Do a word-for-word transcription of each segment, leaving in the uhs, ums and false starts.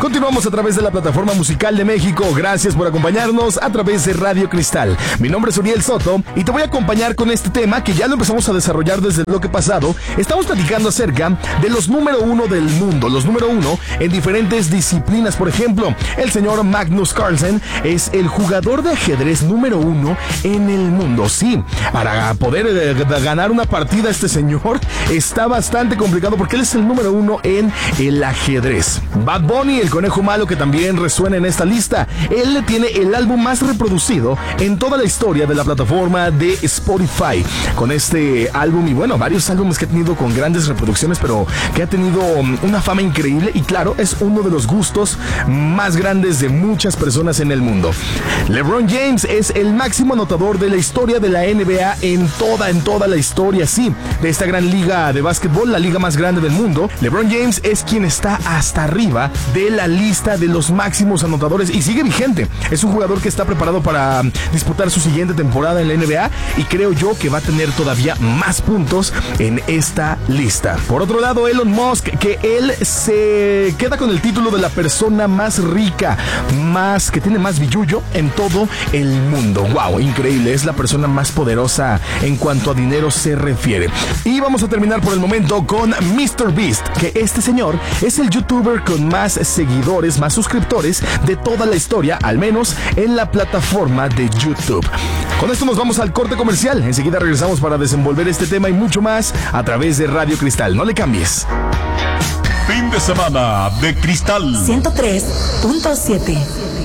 Continuamos a través de la plataforma musical de México. Gracias por acompañarnos a través de Radio Cristal. Mi nombre es Uriel Soto y te voy a acompañar con este tema que ya lo empezamos a desarrollar desde el bloque pasado. Estamos platicando acerca de los número uno del mundo, los número uno en diferentes disciplinas. Por ejemplo, el señor Magnus Carlsen es el jugador de ajedrez número uno en el mundo. Sí, para poder eh, ganar una partida este señor está bastante complicado porque él es el número uno en el ajedrez. Bad Bunny, el conejo malo, que también resuena en esta lista. Él tiene el álbum más reproducido en toda la historia de la plataforma de Spotify. Con este álbum y bueno, varios álbumes que ha tenido con grandes reproducciones, pero que ha tenido una fama increíble y claro, es uno de los gustos más grandes de muchas personas en el mundo. LeBron James es el máximo anotador de la historia de la N B A en toda, en toda la historia, sí, de esta gran liga de básquetbol, la liga más grande del mundo. LeBron James es quien está hasta arriba de la lista de los máximos anotadores y sigue vigente. Es un jugador que está preparado para disputar su siguiente temporada en la N B A y creo yo que va a tener todavía más puntos en esta lista. Por otro lado, Elon Musk, que él se queda con el título de la persona más rica, más que tiene más billullo en todo el mundo. Wow, increíble, es la persona más poderosa en cuanto a dinero se refiere. Y vamos a terminar por el momento con míster Beast, que este señor es el youtuber con más seguidores, más suscriptores de toda la historia, al menos en la plataforma de YouTube. Con esto nos vamos al corte comercial. Enseguida regresamos para desenvolver este tema y mucho más a través de Radio Cristal. No le cambies. Fin de semana de Cristal ciento tres punto siete.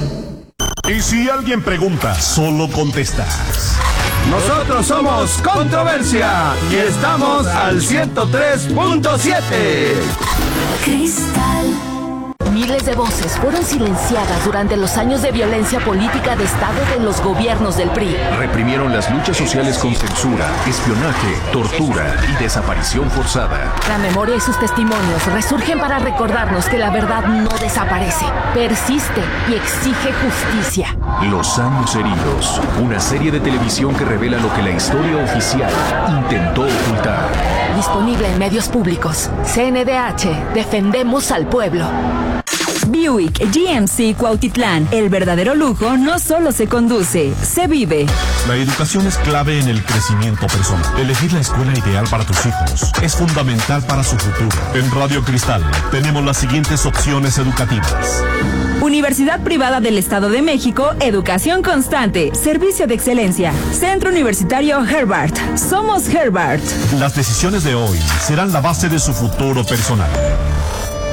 Y si alguien pregunta, solo contestas: nosotros somos Controversia y estamos al ciento tres punto siete. Cristal. Miles de voces fueron silenciadas durante los años de violencia política de Estado de los gobiernos del P R I. Reprimieron las luchas sociales con censura, espionaje, tortura y desaparición forzada. La memoria y sus testimonios resurgen para recordarnos que la verdad no desaparece, persiste y exige justicia. Los años heridos, una serie de televisión que revela lo que la historia oficial intentó ocultar. Disponible en medios públicos. C N D H, defendemos al pueblo. Buick G M C Cuautitlán. El verdadero lujo no solo se conduce, se vive. La educación es clave en el crecimiento personal. Elegir la escuela ideal para tus hijos es fundamental para su futuro. En Radio Cristal tenemos las siguientes opciones educativas: Universidad Privada del Estado de México, educación constante, servicio de excelencia. Centro Universitario Herbart. Somos Herbart. Las decisiones de hoy serán la base de su futuro personal.